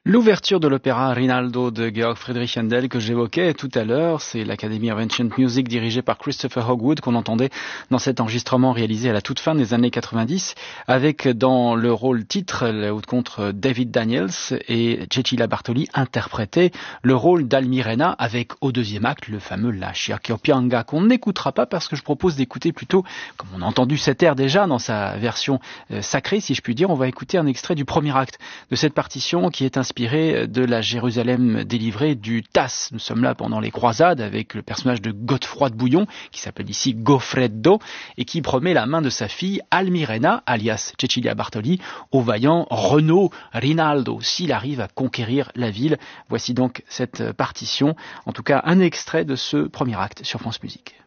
L'ouverture de l'opéra Rinaldo de Georg Friedrich Händel que j'évoquais tout à l'heure, c'est l'Academy of Ancient Music dirigée par Christopher Hogwood qu'on entendait dans cet enregistrement réalisé à la toute fin des années 90 avec dans le rôle titre la haute contre David Daniels et Cecilia Bartoli interprétait le rôle d'Almirena avec au deuxième acte le fameux La Sciacca Pianga qu'on n'écoutera pas parce que je propose d'écouter plutôt, comme on a entendu cet air déjà dans sa version sacrée si je puis dire, on va écouter un extrait du premier acte de cette partition qui est inspirée de la Jérusalem délivrée du Tasse. Nous sommes là pendant les croisades avec le personnage de Godefroy de Bouillon, qui s'appelle ici Goffredo, et qui promet la main de sa fille Almirena, alias Cecilia Bartoli, au vaillant Renaud Rinaldo, s'il arrive à conquérir la ville. Voici donc cette partition, en tout cas un extrait de ce premier acte sur France Musique.